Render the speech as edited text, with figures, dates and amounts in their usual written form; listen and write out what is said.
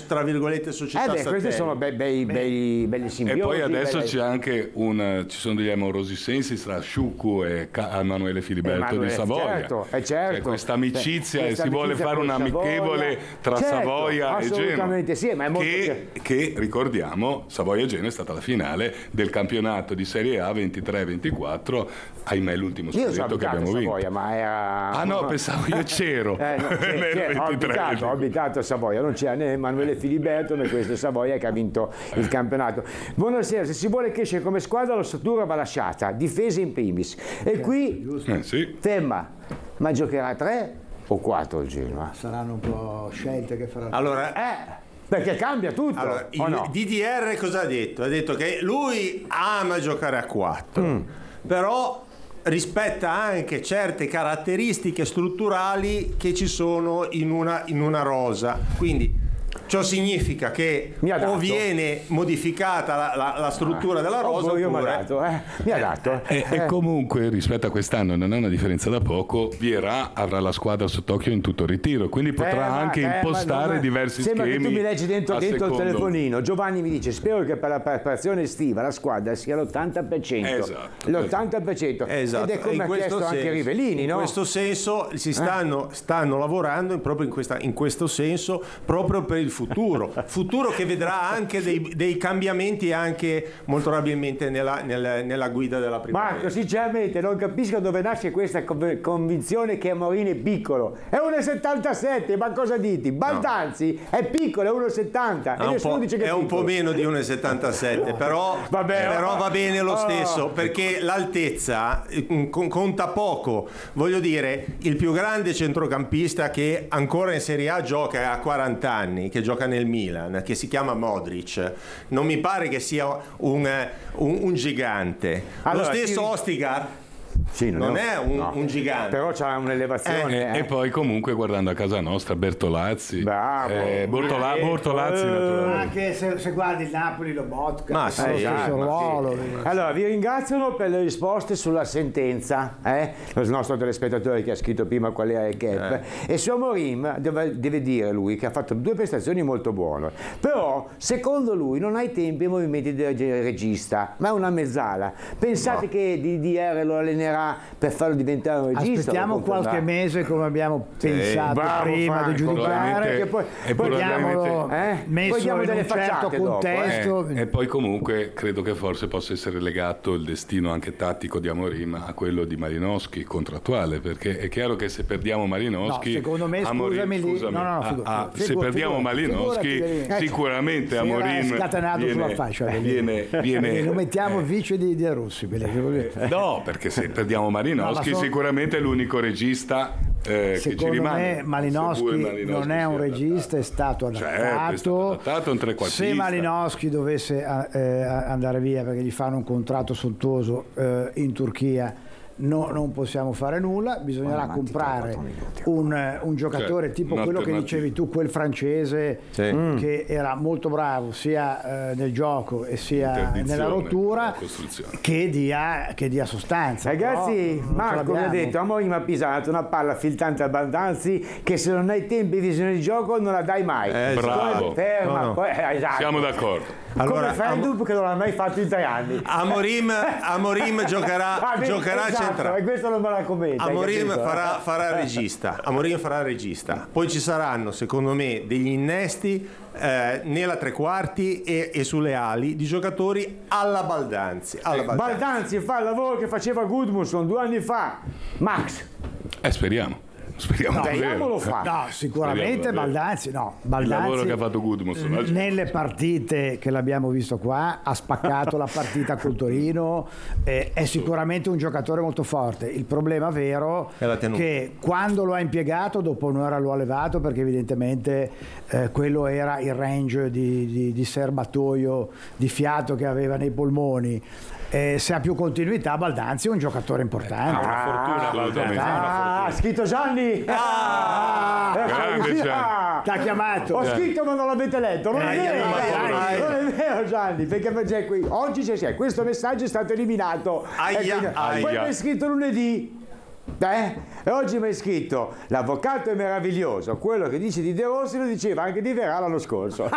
tra virgolette società satellite. Questi sono belli simbiosi. E poi adesso c'è anche ci sono degli amorosi sensi tra Sciuccu e Emanuele Filiberto di Savoia. Certo. Cioè, questa amicizia, e si vuole fare un amichevole tra Savoia e Genoa. Assolutamente sì, ma è molto che ricordiamo, Savoia-Genoa è stata la finale del campionato di Serie A 23-24, ahimè l'ultimo scudetto che abbiamo vinto. Savoia, ma era... Ah no, pensavo io c'ero. Ho abitato a Savoia, non c'era né Emanuele Filiberto né questo Savoia che ha vinto il campionato. Buonasera, se si vuole crescere come squadra l'ossatura va lasciata, difesa in primis. E qui ferma, ma giocherà 3 o 4 il Genoa? Saranno un po' scelte che faranno. Allora, perché cambia tutto. allora il DDR cosa ha detto? Ha detto che lui ama giocare a 4, però rispetta anche certe caratteristiche strutturali che ci sono in una rosa. Quindi ciò significa che o viene modificata la struttura della rosa E comunque rispetto a quest'anno non è una differenza da poco. Vieira avrà la squadra sott'occhio in tutto ritiro, quindi potrà anche impostare diversi schemi. Sembra che tu mi leggi dentro il telefonino. Giovanni mi dice: spero che per la preparazione estiva la squadra sia l'80%. Esatto. L'80%. Esatto. Ed è come ha chiesto anche Rivellini, no? In questo senso si stanno lavorando proprio in questo senso, proprio per il futuro che vedrà anche dei cambiamenti anche molto probabilmente nella guida della primavera. Marco, sinceramente non capisco dove nasce questa convinzione che Amorim è piccolo. È 1,77, ma cosa diti? Baldanzi è piccolo, è 1,70 e nessuno dice che è un po' meno di 1,77, però va bene lo stesso, perché l'altezza conta poco. Voglio dire, il più grande centrocampista che ancora in Serie A gioca a 40 anni, che gioca nel Milan, che si chiama Modric, non mi pare che sia un gigante. Allora, lo stesso Ostigar non è un gigante, però c'ha un'elevazione. E poi comunque guardando a casa nostra Bertolazzi, Bortolazzi naturalmente. Anche se guardi il Napoli, Lobotka, ma sì, ruolo. Allora vi ringraziano per le risposte sulla sentenza, il nostro telespettatore che ha scritto prima qual era il gap, e su Amorim deve dire lui che ha fatto 2 prestazioni molto buone, però secondo lui non ha i tempi e i movimenti del regista, ma è una mezzala. Pensate che DDR lo allenerà per farlo diventare un regista? Aspettiamo qualche mese, come abbiamo pensato prima di giudicare, che poi diamolo messo in un certo contesto. E poi comunque credo che forse possa essere legato il destino anche tattico di Amorim a quello di Malinowski, contrattuale, perché è chiaro che se perdiamo Malinowski, secondo me, se perdiamo Malinowski sicuramente Amorim scatenato sulla fascia, lo mettiamo vice di Rossi. No, perché se perdiamo Malinowski sicuramente è l'unico regista che ci rimane. Me Malinowski non è un regista, è stato adattato, un trequartista. Se Malinowski dovesse andare via perché gli fanno un contratto sontuoso in Turchia, non possiamo fare nulla, bisognerà comprare un giocatore tipo quello che dicevi tu, quel francese che era molto bravo sia nel gioco e sia nella rottura, che dia sostanza. Ragazzi, Marco mi ha detto: Amorim ha pisato una palla filtrante a Baldanzi che se non hai tempo e visione di gioco non la dai mai. Bravo. Esatto. Siamo d'accordo. Allora, come Freddup che non l'ha mai fatto in 3 anni. Amorim giocherà centrale. E questo non me la commenta. Amorim farà regista. Poi ci saranno, secondo me, degli innesti nella tre quarti e sulle ali di giocatori alla Baldanzi. Baldanzi fa il lavoro che faceva Gudmundsson 2 anni fa. Max. Speriamo. Lo fa. No, sicuramente Baldanzi. Il lavoro che ha fatto Gudmundsson nelle partite che l'abbiamo visto qua ha spaccato la partita col Torino, è sicuramente un giocatore molto forte. Il problema vero è che quando lo ha impiegato dopo un'ora lo ha levato, perché evidentemente quello era il range di serbatoio di fiato che aveva nei polmoni. Se ha più continuità Baldanzi è un giocatore importante. Ha una fortuna. Ha scritto Gianni. T'ha chiamato. Ho scritto ma non l'avete letto. Non è vero Gianni, perché qui oggi c'è questo messaggio è stato eliminato. Poi mi hai scritto lunedì. E oggi mi hai scritto: l'avvocato è meraviglioso, quello che dice di De Rossi lo diceva anche di Verà l'anno scorso.